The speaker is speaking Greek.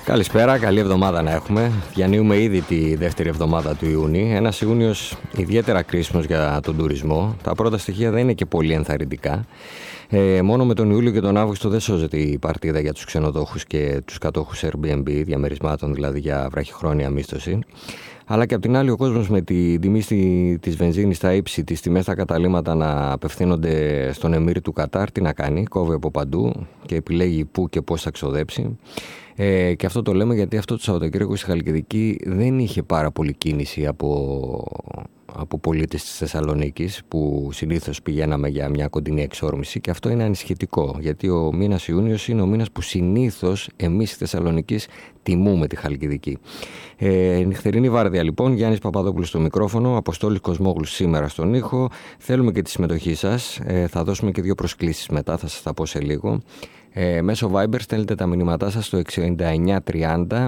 Καλησπέρα, καλή εβδομάδα να έχουμε. Διανύουμε ήδη τη δεύτερη εβδομάδα του Ιούνιου. Ένας Ιούνιος ιδιαίτερα κρίσιμος για τον τουρισμό. Τα πρώτα στοιχεία δεν είναι και πολύ ενθαρρυντικά. Μόνο με τον Ιούλιο και τον Αύγουστο δεν σώζεται η παρτίδα για τους ξενοδόχους και τους κατόχους Airbnb, διαμερισμάτων δηλαδή για βραχυχρόνια μίσθωση. Αλλά και απ' την άλλη ο κόσμος με τη τιμή της βενζίνης στα ύψη, τις τιμές στα καταλύματα να απευθύνονται στον Εμμύρη του Κατάρ, τι να κάνει, κόβει από παντού και επιλέγει πού και πώς θα ξοδέψει. Και αυτό το λέμε γιατί αυτό το Σαββατοκύριακο στη Χαλκιδική δεν είχε πάρα πολύ κίνηση από πολίτες της Θεσσαλονίκης, που συνήθως πηγαίναμε για μια κοντινή εξόρμηση, και αυτό είναι ανησυχητικό γιατί ο μήνας Ιούνιος είναι ο μήνας που συνήθως εμείς στη Θεσσαλονίκη τιμούμε τη Χαλκιδική. Νυχτερινή βάρδια λοιπόν, Γιάννης Παπαδόπουλος στο μικρόφωνο, Αποστόλης Κοσμόγλους σήμερα στον ήχο. Θέλουμε και τη συμμετοχή σας, θα δώσουμε και 2 προσκλήσεις μετά, θα σας τα πω σε λίγο. Μέσω Viber στέλνετε τα μηνύματά σας στο 6930